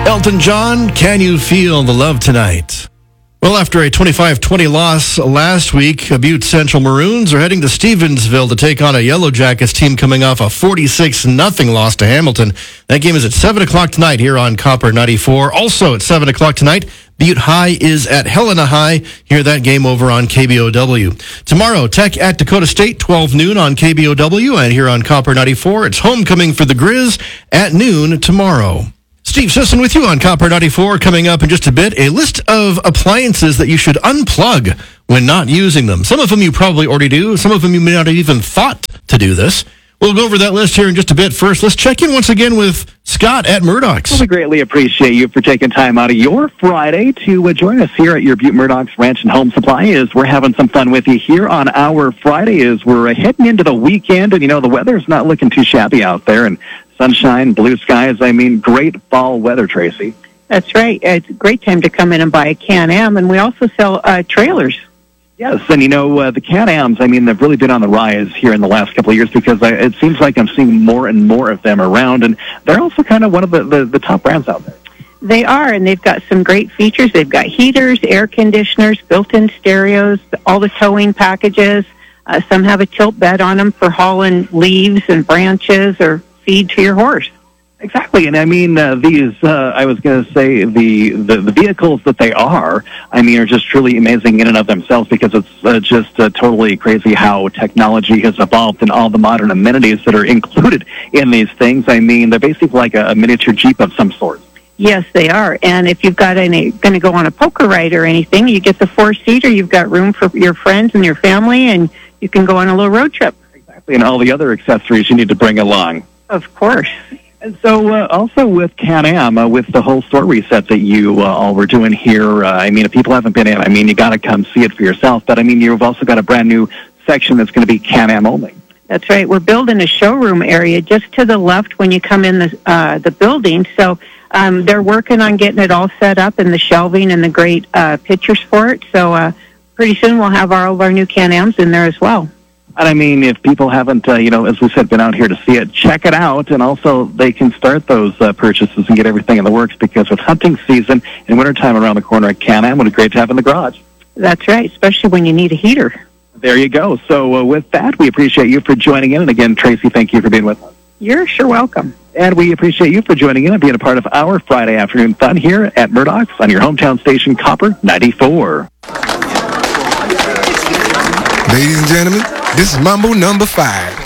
Elton John, Can You Feel the Love Tonight? Well, after a 25-20 loss last week, Butte Central Maroons are heading to Stevensville to take on a Yellow Jackets team coming off a 46-0 loss to Hamilton. That game is at 7 o'clock tonight here on Copper 94. Also at 7 o'clock tonight, Butte High is at Helena High. Hear that game over on KBOW. Tomorrow, Tech at Dakota State, 12 noon on KBOW. And here on Copper 94, it's homecoming for the Grizz at noon tomorrow. Steve Sisson with you on Copper 94. Coming up in just a bit, a list of appliances that you should unplug when not using them. Some of them you probably already do. Some of them you may not have even thought to do this. We'll go over that list here in just a bit. First, let's check in once again with Scott at Murdoch's. Well, we greatly appreciate you for taking time out of your Friday to join us here at your Butte Murdoch's Ranch and Home Supply. As we're having some fun with you here on our Friday as we're heading into the weekend. And, the weather's not looking too shabby out there. And sunshine, blue skies, great fall weather, Tracy. That's right. It's a great time to come in and buy a Can-Am. And we also sell trailers. Yes, and the Can-Ams, they've really been on the rise here in the last couple of years because it seems like I'm seeing more and more of them around, and they're also kind of one of the top brands out there. They are, and they've got some great features. They've got heaters, air conditioners, built-in stereos, all the towing packages. Some have a tilt bed on them for hauling leaves and branches or feed to your horse. Exactly, and these, I was going to say, the vehicles that they are just truly amazing in and of themselves because it's just totally crazy how technology has evolved and all the modern amenities that are included in these things. They're basically like a miniature Jeep of some sort. Yes, they are, and if you've got going to go on a poker ride or anything, you get the 4-seater, you've got room for your friends and your family, and you can go on a little road trip. Exactly, and all the other accessories you need to bring along. Of course. And so also with Can-Am, with the whole store reset that you all were doing here, if people haven't been in, you got to come see it for yourself. But, you've also got a brand new section that's going to be Can-Am only. That's right. We're building a showroom area just to the left when you come in the building. So they're working on getting it all set up and the shelving and the great pictures for it. So pretty soon we'll have all of our new Can-Ams in there as well. And if people haven't, as we said, been out here to see it, check it out. And also they can start those purchases and get everything in the works because with hunting season and wintertime around the corner at Can-Am, would be great to have in the garage. That's right, especially when you need a heater. There you go. So with that, we appreciate you for joining in. And again, Tracy, thank you for being with us. You're sure welcome. And we appreciate you for joining in and being a part of our Friday afternoon fun here at Murdoch's on your hometown station, Copper 94. Ladies and gentlemen, this is Mambo number 5.